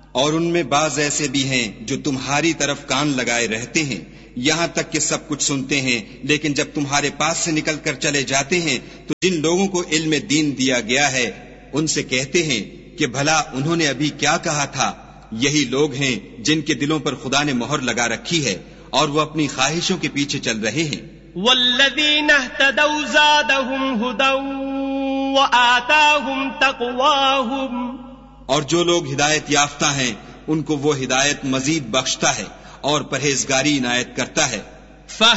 और उनमें बाज ऐसे भी हैं जो तुम्हारी तरफ कान लगाए रहते हैं, यहाँ तक कि सब कुछ सुनते हैं, लेकिन जब तुम्हारे पास से निकल कर चले जाते हैं तो जिन लोगों को इल्म दीन दिया गया है उनसे कहते हैं कि भला उन्होंने अभी क्या कहा था। यही लोग हैं जिनके दिलों पर खुदा ने मोहर लगा रखी है और वो अपनी ख्वाहिशों के पीछे चल रहे हैं। वल्लज़ीना इह्तदौ ज़ादहुम हुदन व आताहुम तक़वाहुम, और जो लोग हिदायत याफ्ता हैं उनको वो हिदायत मजीद बख्शता है और परहेजगारी इनायत करता है।